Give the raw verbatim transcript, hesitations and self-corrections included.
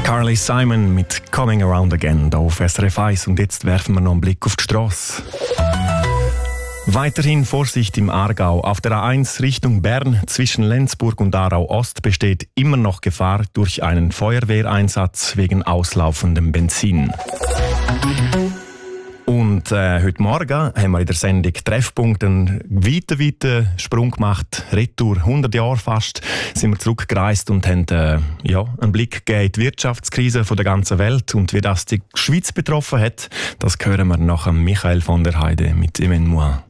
Carly Simon mit Coming Around Again hier auf S R F eins. Und jetzt werfen wir noch einen Blick auf die Strasse. Weiterhin Vorsicht im Aargau. Auf der A eins Richtung Bern zwischen Lenzburg und Aarau Ost besteht immer noch Gefahr durch einen Feuerwehreinsatz wegen auslaufendem Benzin. Und äh, heute Morgen haben wir in der Sendung Treffpunkt einen weiten, weiten Sprung gemacht. Retour hundert Jahre fast sind wir zurückgereist und haben äh, ja, einen Blick gegeben in die Wirtschaftskrise von der ganzen Welt. Und wie das die Schweiz betroffen hat, das hören wir nach Michael von der Heide mit «Even moi».